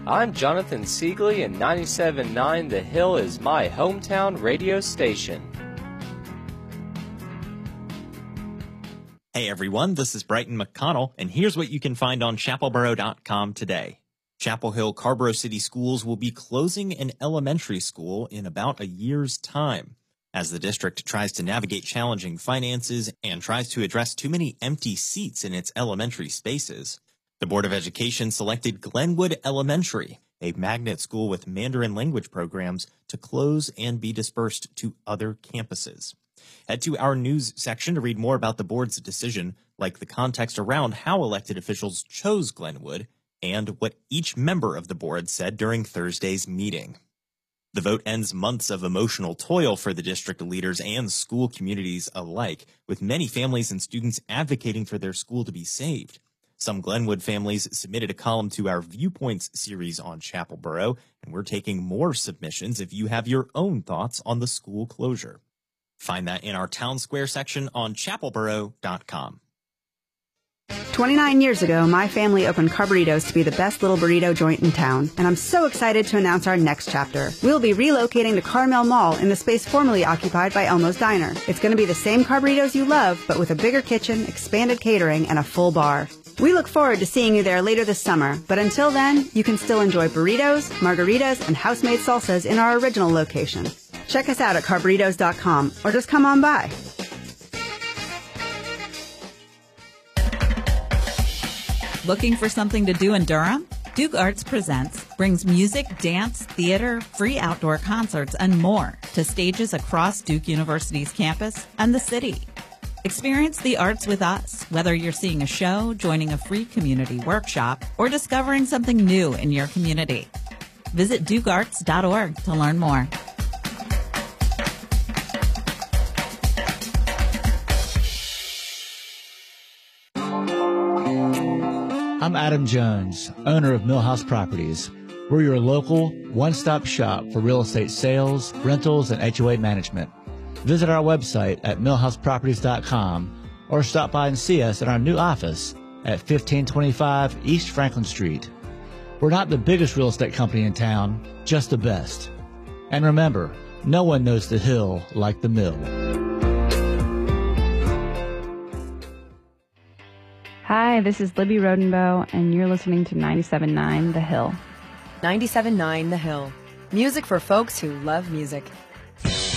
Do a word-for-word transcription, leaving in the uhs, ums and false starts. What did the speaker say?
I'm Jonathan Siegley, and ninety-seven point nine The Hill is my hometown radio station. Hey everyone, this is Brighton McConnell, and here's what you can find on chapel borough dot com today. Chapel Hill Carrboro City Schools will be closing an elementary school in about a year's time, as the district tries to navigate challenging finances and tries to address too many empty seats in its elementary spaces. The Board of Education selected Glenwood Elementary, a magnet school with Mandarin language programs, to close and be dispersed to other campuses. Head to our news section to read more about the board's decision, like the context around how elected officials chose Glenwood and what each member of the board said during Thursday's meeting. The vote ends months of emotional toil for the district leaders and school communities alike, with many families and students advocating for their school to be saved. Some Glenwood families submitted a column to our Viewpoints series on Chapel Borough, and we're taking more submissions if you have your own thoughts on the school closure. Find that in our Town Square section on chapel borough dot com. twenty-nine years ago, my family opened Carburritos to be the best little burrito joint in town, and I'm so excited to announce our next chapter. We'll be relocating to Carmel Mall in the space formerly occupied by Elmo's Diner. It's going to be the same Carburritos you love, but with a bigger kitchen, expanded catering, and a full bar. We look forward to seeing you there later this summer, but until then, you can still enjoy burritos, margaritas, and house-made salsas in our original location. Check us out at carburritos dot com, or just come on by. Looking for something to do in Durham? Duke Arts Presents brings music, dance, theater, free outdoor concerts, and more to stages across Duke University's campus and the city. Experience the arts with us, whether you're seeing a show, joining a free community workshop, or discovering something new in your community. Visit duke arts dot org to learn more. I'm Adam Jones, owner of Millhouse Properties. We're your local one-stop shop for real estate sales, rentals, and H O A management. Visit our website at millhouse properties dot com or stop by and see us in our new office at fifteen twenty-five East Franklin Street. We're not the biggest real estate company in town, just the best. And remember, no one knows the Hill like the Mill. Hi, this is Libby Rodenbow, and you're listening to ninety-seven point nine The Hill. ninety-seven point nine The Hill. Music for folks who love music.